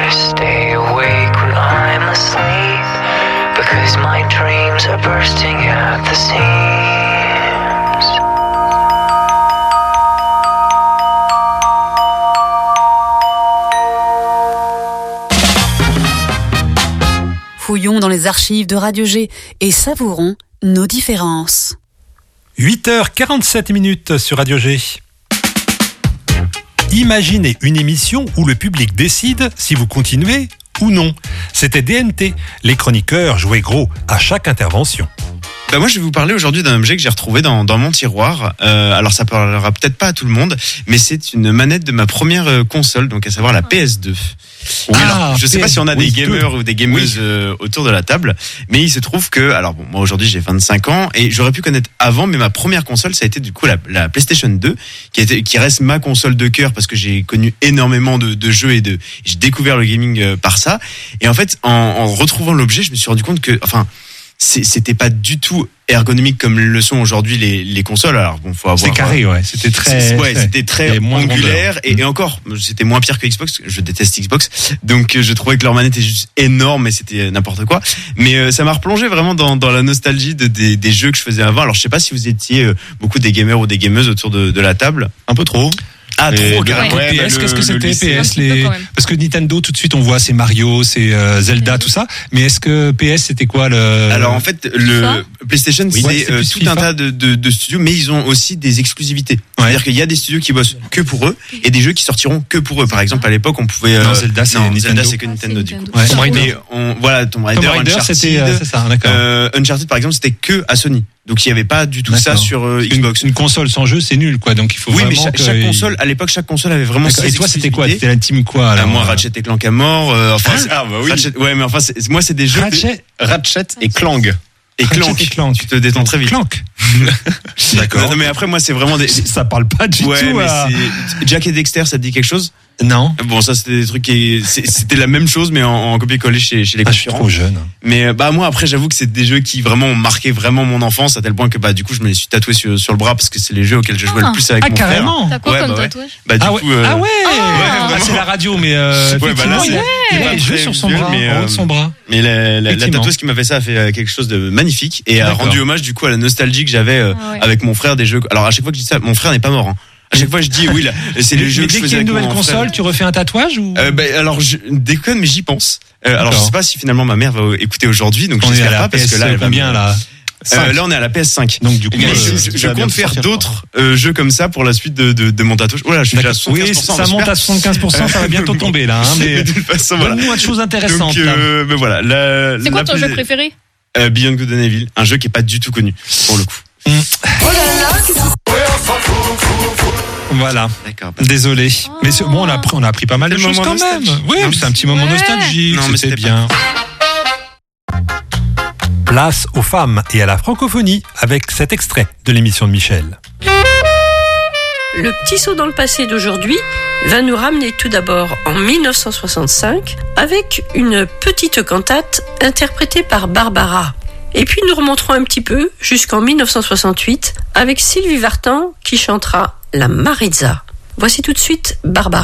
to stay awake when I'm asleep, because my dreams are bursting at the seams. Fouillons dans les archives de Radio G et savourons nos différences. 8h47 sur Radio G. Imaginez une émission où le public décide si vous continuez ou non. C'était DNT. Les chroniqueurs jouaient gros à chaque intervention. Moi, je vais vous parler aujourd'hui d'un objet que j'ai retrouvé dans mon tiroir. Alors, ça parlera peut-être pas à tout le monde, mais c'est une manette de ma première console, donc à savoir la PS2. Oui, alors, je sais pas si on a des gamers ou des gameuses autour de la table, mais il se trouve que, alors bon, moi aujourd'hui j'ai 25 ans et j'aurais pu connaître avant, mais ma première console ça a été du coup la PlayStation 2, qui reste ma console de cœur parce que j'ai connu énormément de jeux et j'ai découvert le gaming par ça. Et en fait, en retrouvant l'objet, je me suis rendu compte que, c'était pas du tout ergonomique comme le sont aujourd'hui les consoles. Alors bon, faut avoir. C'est carré, ouais. C'était très angulaire et encore, c'était moins pire que Xbox. Je déteste Xbox, donc je trouvais que leur manette était juste énorme et c'était n'importe quoi. Mais ça m'a replongé vraiment dans la nostalgie des jeux que je faisais avant. Alors je sais pas si vous étiez beaucoup des gamers ou des gameuses autour de la table. Un peu trop. Ah, trop carrément. PS, qu'est-ce que c'était PS Parce que Nintendo, tout de suite, on voit c'est Mario, c'est Zelda, tout ça. Mais est-ce que PS, c'était quoi Alors en fait, le PlayStation, c'est tout un tas de studios, mais ils ont aussi des exclusivités. Ouais. C'est-à-dire qu'il y a des studios qui bossent que pour eux et des jeux qui sortiront que pour eux. Par exemple, à l'époque, on pouvait. Non, Zelda, c'est que Nintendo du coup. Ouais. Mais Tomb Raider, Uncharted, c'est ça, d'accord. Uncharted, par exemple, c'était que à Sony. Donc il n'y avait pas du tout ça sur Xbox. Une console sans jeu, c'est nul, quoi. Donc il faut vraiment. Oui, mais chaque console, à l'époque, chaque console avait vraiment. Et toi, c'était quoi? C'était la team quoi alors? Moi, Ratchet et Clank à mort. Bah oui. Ratchet, ouais, mais moi, c'est des jeux. Ratchet et Clank. Et Clank. Tu te détends très vite. Clank. D'accord. Non, mais après, moi, c'est vraiment des. Ça parle pas du tout. Mais c'est Jack et Dexter, ça te dit quelque chose? Non. Bon, ça c'était des trucs c'était la même chose mais en copier-coller chez les concurrents. Je suis trop jeune. Mais moi après j'avoue que c'est des jeux qui vraiment ont marqué vraiment mon enfance à tel point que du coup je me les suis tatoués sur le bras parce que c'est les jeux auxquels je jouais le plus avec mon carrément. frère. T'as quoi comme tatouage? C'est la radio mais il y a des jeux sur son bras, en haut de son bras. Mais la tatoueuse qui m'a fait ça a fait quelque chose de magnifique et a rendu hommage du coup à la nostalgie que j'avais avec mon frère des jeux. Alors à chaque fois que je dis ça, mon frère n'est pas mort hein. À chaque fois, je dis oui, là, c'est les jeux que je faisais avec mon frère. Dès qu'il y a une nouvelle console, tu refais un tatouage ou alors, je déconne, mais j'y pense. Alors, je sais pas si finalement ma mère va écouter aujourd'hui, donc j'espère pas parce que là, elle va combien là là, on est à la PS5. Donc du coup, je compte faire d'autres jeux comme ça pour la suite de mon tatouage. Oh là, je suis déjà à 75%. Oui, ça monte à 75%, ça va bientôt tomber là. Mais de toute façon, voilà. Donne-nous une chose intéressante. Donc, voilà. C'est quoi ton jeu préféré? Beyond Good and Evil, un jeu qui est pas du tout connu pour le coup. Voilà. D'accord. Désolé. Mais bon, on a appris pas mal de choses quand même. Oui, c'est un petit moment nostalgique. Non, mais c'était bien. Place aux femmes et à la francophonie avec cet extrait de l'émission de Michel. Le petit saut dans le passé d'aujourd'hui va nous ramener tout d'abord en 1965 avec une petite cantate interprétée par Barbara. Et puis nous remonterons un petit peu jusqu'en 1968 avec Sylvie Vartan qui chantera La Maritza. Voici tout de suite Barbara.